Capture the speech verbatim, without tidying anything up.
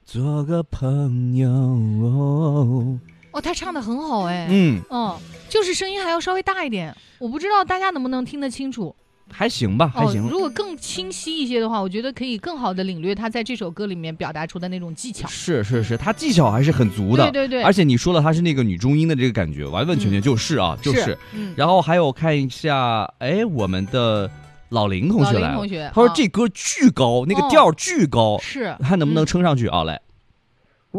做个朋友。 哦，他唱的很好哎， 嗯嗯，就是声音还要稍微大一点，我不知道大家能不能听得清楚。 还行吧，还行、 哦。如果更清晰一些的话，我觉得可以更好的领略他在这首歌里面表达出的那种技巧。 是是是，他技巧还是很足的。 对对对。 而且你说了，他是那个女中音的这个感觉，完完全全就是啊，嗯、就是。 是嗯。 然后还有看一下，哎，我们的老林同学来了， 老林同学， 他说这歌巨高，哦、那个调巨高， 是， 看能不能撑上去、嗯、啊？来。